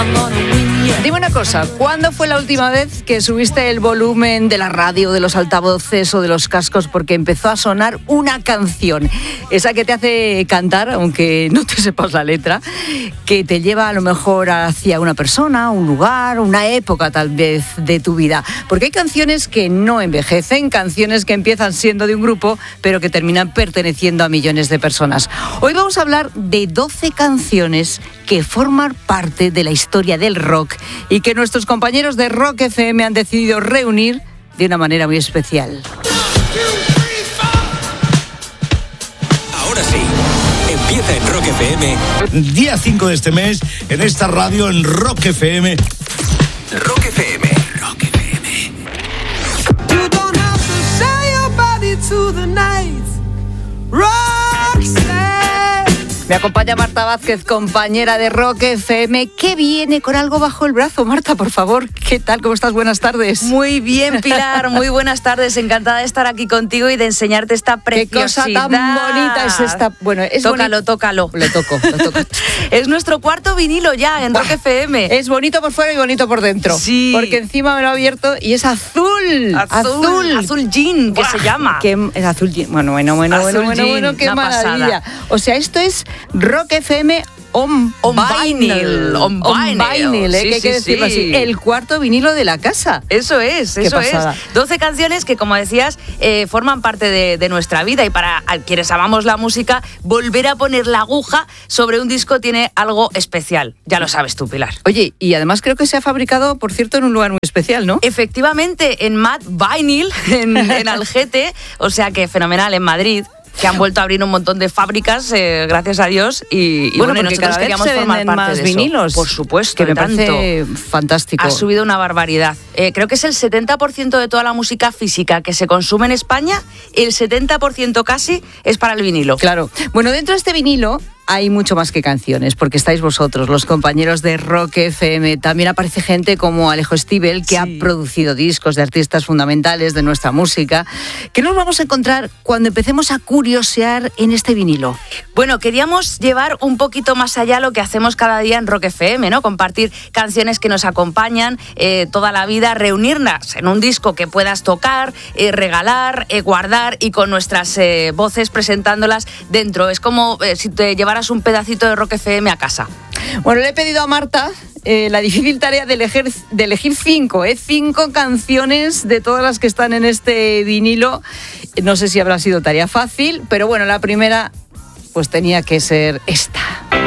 Dime una cosa, ¿cuándo fue la última vez que subiste el volumen de la radio, de los altavoces o de los cascos porque empezó a sonar una canción? Esa que te hace cantar, aunque no te sepas la letra, que te lleva a lo mejor hacia una persona, un lugar, una época tal vez de tu vida. Porque hay canciones que no envejecen, canciones que empiezan siendo de un grupo, pero que terminan perteneciendo a millones de personas. Hoy vamos a hablar de 12 canciones que forman parte de la historia del rock y que nuestros compañeros de Rock FM han decidido reunir de una manera muy especial. Ahora sí, empieza en Rock FM. Día 5 de este mes, en esta radio, en Rock FM. Rock FM. Rock FM. You don't have to sell your body to the night. Rockstar. Me acompaña Marta Vázquez, compañera de Rock FM, que viene con algo bajo el brazo. Marta, por favor, ¿qué tal? ¿Cómo estás? Buenas tardes. Muy bien, Pilar, muy buenas tardes. Encantada de estar aquí contigo y de enseñarte esta preciosidad. Qué cosa tan bonita es esta. Bueno, es tócalo. Lo toco. Es nuestro cuarto vinilo ya en Rock FM. Es bonito por fuera y bonito por dentro. Sí. Porque encima me lo ha abierto y es azul. Azul jean, que se llama. Es azul jean. Bueno, qué una maravilla. Pasada. O sea, esto es Rock FM on vinyl. On vinyl, que hay que decirlo así. El cuarto vinilo de la casa. Eso es. 12 canciones que, como decías, forman parte de nuestra vida, y para quienes amamos la música, volver a poner la aguja sobre un disco tiene algo especial. Ya lo sabes tú, Pilar. Oye, y además creo que se ha fabricado, por cierto, en un lugar muy especial, ¿no? Efectivamente, en Mad Vinyl, en Algete, o sea que fenomenal, en Madrid, que han vuelto a abrir un montón de fábricas, gracias a Dios, y porque nosotros cada vez queríamos se formar venden parte más de eso. vinilos. Por supuesto, que me parece fantástico. Ha subido una barbaridad. Creo que es el 70% de toda la música física que se consume en España, el 70% casi es para el vinilo. Claro. Bueno, dentro de este vinilo hay mucho más que canciones, porque estáis vosotros, los compañeros de Rock FM. También aparece gente como Alejo Stivel, que ha producido discos de artistas fundamentales de nuestra música. ¿Qué nos vamos a encontrar cuando empecemos a curiosear en este vinilo? Bueno, queríamos llevar un poquito más allá lo que hacemos cada día en Rock FM, ¿no? Compartir canciones que nos acompañan toda la vida, reunirlas en un disco que puedas tocar, regalar, guardar, y con nuestras voces presentándolas dentro. Es como si te llevaras un pedacito de Rock FM a casa. Bueno, le he pedido a Marta la difícil tarea de elegir 5 canciones de todas las que están en este vinilo. No sé si habrá sido tarea fácil, pero bueno, la primera pues tenía que ser esta.